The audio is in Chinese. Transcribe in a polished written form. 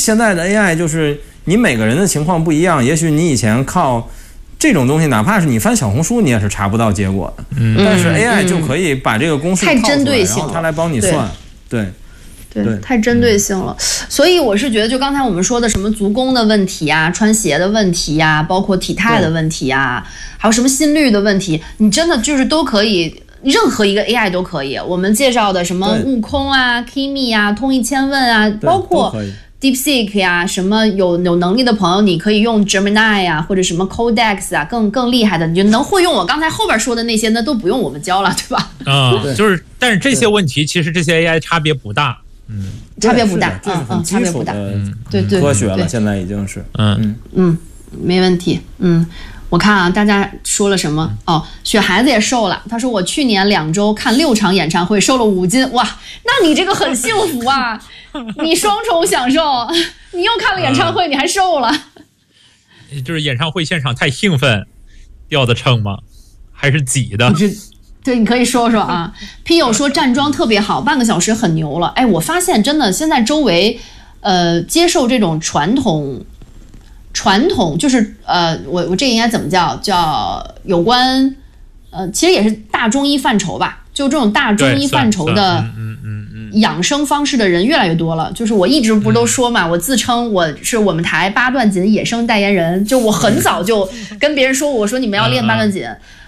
现在的 AI 就是你每个人的情况不一样，也许你以前靠这种东西，哪怕是你翻小红书，你也是查不到结果的。但是 AI 就可以把这个公式太针对性了， 然后它来帮你算。对， 太针对性了。所以我是觉得，就刚才我们说的什么足弓的问题啊、穿鞋的问题啊，包括体态的问题啊，还有什么心率的问题，你真的就是都可以。任何一个 AI 都可以，我们介绍的什么悟空啊、Kimi 啊、通义千问啊，包括 DeepSeek 呀，什么有能力的朋友，你可以用 Gemini 呀，或者什么 Codex 啊，更厉害的，你就能会用我刚才后边说的那些，那都不用我们教了，对吧？ 就是，但是这些问题其实这些 AI 差别不大， 差别不大， 这是很基础的对科学了，现在已经是， 没问题，我看啊，大家说了什么？雪孩子也瘦了。他说我去年2周看6场演唱会，瘦了5斤。哇，那你这个很幸福啊！你双重享受，你又看了演唱会，你还瘦了。 就是演唱会现场太兴奋，掉的秤吗？还是挤的？ 对，你可以说说啊。P 友说站桩特别好，半个小时很牛了。哎，我发现真的现在周围，接受这种传统就是我这应该怎么叫有关其实也是大中医范畴吧，就这种大中医范畴的养生方式的人越来越多了。就是我一直不是都说嘛，我自称我是我们台八段锦野生代言人，就我很早就跟别人说，我说你们要练八段锦。